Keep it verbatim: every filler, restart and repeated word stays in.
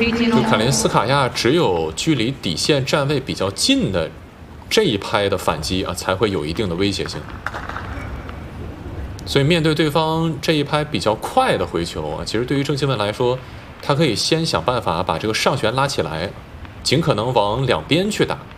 就凯林斯卡亚只有距离底线站位比较近的这一拍的反击啊，才会有一定的威胁性。所以面对对方这一拍比较快的回球啊，其实对于郑钦文来说，他可以先想办法把这个上旋拉起来，尽可能往两边去打。